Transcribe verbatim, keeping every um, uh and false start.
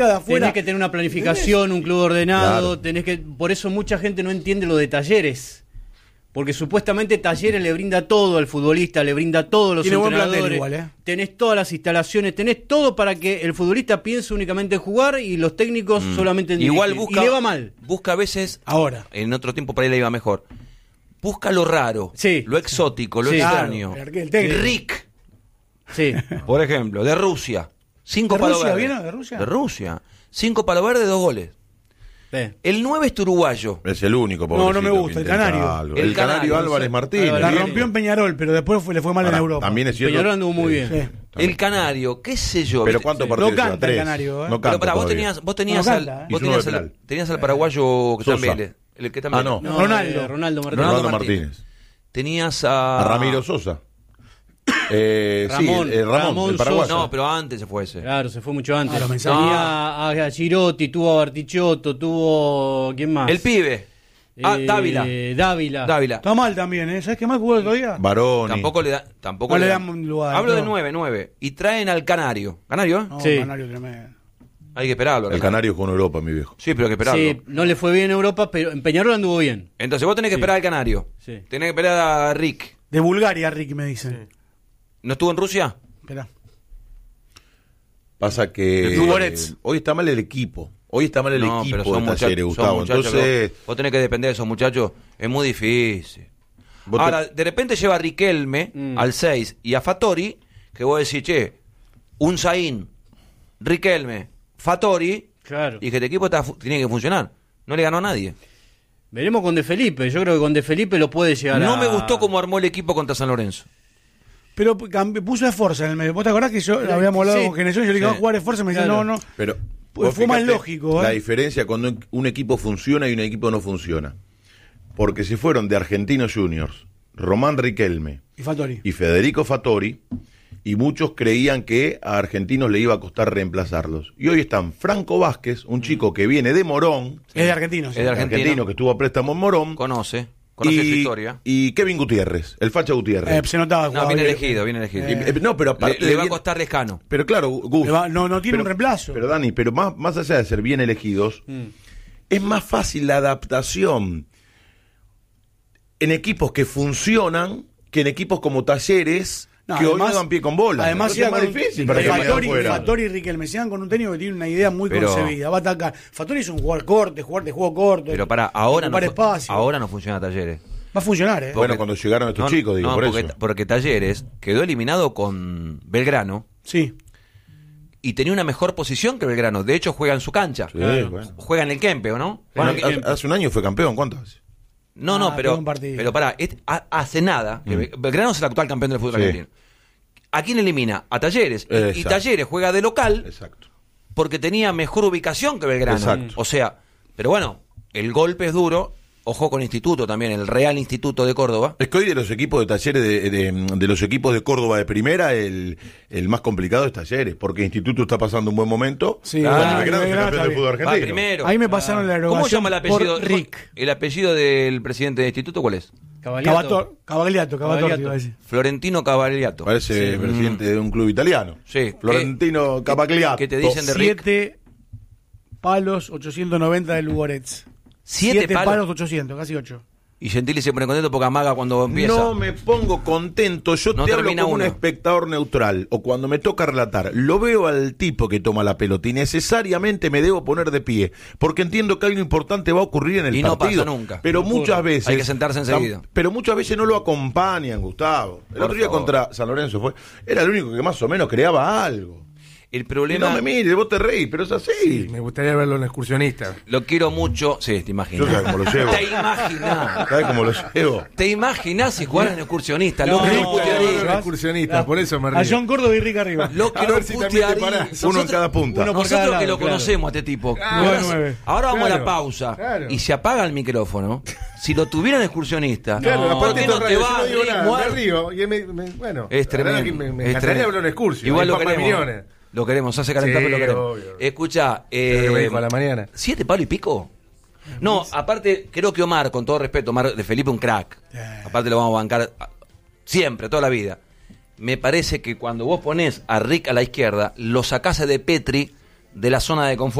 tenés que tener una planificación, ¿entendés? Un club ordenado, claro. tenés que, por eso mucha gente no entiende lo de Talleres. Porque supuestamente Talleres le brinda todo al futbolista, le brinda todo a los Tiene entrenadores. Igual, ¿eh? Tenés todas las instalaciones, tenés todo para que el futbolista piense únicamente en jugar y los técnicos mm. solamente en Igual dirigir. busca, y le va mal. Busca a veces, ahora, en otro tiempo para él le iba mejor. Busca lo raro, sí. lo exótico, lo sí. extraño. Claro, el técnico. Rick, sí. por ejemplo, de Rusia. Cinco ¿De palos Rusia verdes. viene? ¿De Rusia? De Rusia. Cinco palos verdes, dos goles. Sí. El nueve es uruguayo. Es el único. No, no me gusta, el canario. Algo. El, el canario, canario Álvarez Martínez. La rompió en Peñarol, pero después fue, le fue mal Ahora, en Europa. También es cierto. Peñarol anduvo muy bien. Sí. El canario, qué sé yo. Pero ¿viste? ¿cuántos Sí. partidos No canta lleva? Tres. el canario, ¿eh? No canta Pero pará, vos todavía. tenías, vos tenías, No al, canta, ¿eh? vos Hizo uno tenías, de al, penal. tenías al paraguayo que está en Sosa. Vélez. El que está en Ah, Vélez. no. No, Ronaldo. eh, Ronaldo Martínez. Ronaldo Ronaldo Martínez. Tenías a... A Ramiro Sosa. Eh, Ramón, sí, eh, Ramón, Ramón el paraguayo. No, pero antes se fue ese. Claro, se fue mucho antes. Ah, los mensajes. Tenía a, a Girotti, tuvo a Bartichotto, tuvo... ¿Quién más? El pibe. Ah, Eh, Dávila. Dávila. Dávila. Está mal también, ¿eh? ¿Sabes qué mal jugó el otro día? Baroni. Tampoco le da, tampoco No le le dan dan lugar, Hablo de no. nueve, nueve. Y traen al canario. ¿Canario? ¿eh? No, Sí. Canario tremendo. Hay que esperarlo. El canario con Europa, mi viejo. Sí, pero hay que esperarlo. Sí, no le fue bien en Europa, pero en Peñarol anduvo bien. Entonces vos tenés que Sí. esperar al canario. Sí. Tenés que esperar a Rick. De Bulgaria, Ricky, me dicen. ¿No estuvo en Rusia? Esperá. Pasa que Dubonets. eh, hoy está mal el equipo. Hoy está mal el No, pero equipo son de Talleres, muchachos, son Gustavo. muchachos Entonces, que vos, vos tenés que depender de esos muchachos. Es muy difícil. vos te- Ahora, de repente lleva a Riquelme Mm. al seis y a Fattori, que vos decís, che, un Zain, Riquelme, Fattori, Claro. y que este equipo está, fu- tiene que funcionar. No le ganó a nadie. Veremos con De Felipe. Yo creo que con De Felipe lo puede llegar No a... me gustó cómo armó el equipo contra San Lorenzo. Pero cambi- puso esfuerzo en el medio. ¿Vos te acordás que yo habíamos hablado Sí. con Generación? Yo le dije, Sí. va a jugar esfuerzo. Me decía, Claro. no, no. pero Pues vos fue más fíjate lógico, ¿eh? La diferencia cuando un- un equipo funciona y un equipo no funciona. Porque se fueron de Argentinos Juniors, Román Riquelme Y Fattori. y Federico Fattori, y muchos creían que a Argentinos le iba a costar reemplazarlos. Y hoy están Franco Vázquez, un chico que viene de Morón, Es de Argentinos. Es de Argentina. argentino que estuvo a préstamo en Morón, Conoce, conoce su y, historia. y Kevin Gutiérrez, el Facha Gutiérrez. Eh, se notaba. No, jugaba viene bien. elegido, viene elegido. Y- eh, no, pero Le, aparte le de va a bien- costar Lescano. Pero claro, Gus. Le va- no, no tiene pero- un reemplazo. Pero Dani, pero más, más allá de ser bien elegidos, Mm. es más fácil la adaptación en equipos que funcionan que en equipos como Talleres, No, que además- hoy no dan pie con bola. Además, Entonces es más con- difícil para que vayan Fattori, afuera. Fattori y Riquelme se dan con un técnico que tiene una idea muy Pero- concebida. Va a atacar. Fattori es un jugador corto, jugador de juego corto. Pero para, ahora no, ocupar fu- espacio. ahora no funciona Talleres. Va a funcionar, ¿eh? Bueno, cuando llegaron estos No, chicos, digo, no, por porque, eso. porque Talleres quedó eliminado con Belgrano Sí. y tenía una mejor posición que Belgrano. De hecho, juega en su cancha. Sí, bueno. Juega en el Kempe, ¿o no? Bueno, Bueno, hace, hace un año fue campeón, ¿cuánto hace? no, Ah, no, quedó pero, un partido. pero pará, es- ha- hace nada. que Be- Belgrano es el actual campeón del fútbol Sí. argentino. ¿A quién elimina? A Talleres. Y- Y, Exacto. Talleres juega de local Exacto. porque tenía mejor ubicación que Belgrano. Exacto. O sea, pero bueno, el golpe es duro. Ojo con Instituto también, el Real Instituto de Córdoba. Es que hoy de los equipos de Talleres, de, de- de los equipos de Córdoba de primera, el, el más complicado es Talleres, porque Instituto está pasando un buen momento. Sí, Cuando ah, Belgrano es Belgrano campeón está del bien. fútbol Va argentino. primero. Ahí me pasaron la erogación ¿Cómo se llama el apellido? por Rick. ¿El apellido del presidente de Instituto cuál es? Cabaliato. Cavator, Cavagliato, Cavator, Cavagliato. te iba a decir. Florentino Cavaliato. Parece presidente de un club italiano. Sí. Florentino ¿Qué- Cavagliato. qué te dicen de Rick? Siete palos, ochocientos noventa de Lugoretz. ¿Siete palos? palos, ochocientos, casi ocho. Y Gentili se pone contento porque amaga cuando empieza. No me pongo contento, yo No te hablo termina como un uno. espectador neutral, o cuando me toca relatar, lo veo al tipo que toma la pelota y necesariamente me debo poner de pie, porque entiendo que algo importante va a ocurrir en el Y no partido. pasa nunca. Pero No muchas ocurre. veces... Hay que sentarse enseguida. tam- Pero muchas veces no lo acompañan, Gustavo. El Por otro día favor. contra San Lorenzo fue, era el único que más o menos creaba algo. El Y problema, no me mires, vos te reís, pero es así. Me gustaría verlo en excursionista. lo quiero mucho. Sí, te imaginas. Yo sabes cómo lo llevo. Te imaginas. ¿Sabes cómo lo llevo? Te imaginas si jugaran en excursionista. Lo No, que no, no Me gustaría verlo en putearía. excursionista, por eso me A río. John Córdoba y Rick arriba. Lo que A no ver si también te putearía. parás. Uno en cada punta. uno por Nosotros cada que lado, lo claro. conocemos a este tipo. Claro. Ahora, Nueve, nueve. ahora vamos a la Claro. pausa. Claro. Y se apaga el micrófono. Si lo tuvieran excursionista, Claro, ¿por aparte qué esto no es te radio, yo vas? no digo Rick, nada, me muerto? río. Y él me- me- bueno, Es la verdad tremendo. que me, me es encantaría tremendo. hablar en excursión. Igual hay lo papas queremos. millones. Lo queremos, hace calentar, Sí, pero lo queremos. obvio. Escucha, Es lo que me eh, dijo a la mañana. ¿siete palos y pico? No, aparte, creo que Omar, con todo respeto, Omar de Felipe, un crack. Aparte lo vamos a bancar a- siempre, toda la vida. Me parece que cuando vos ponés a Rick a la izquierda, lo sacás de Petri de la zona de confort.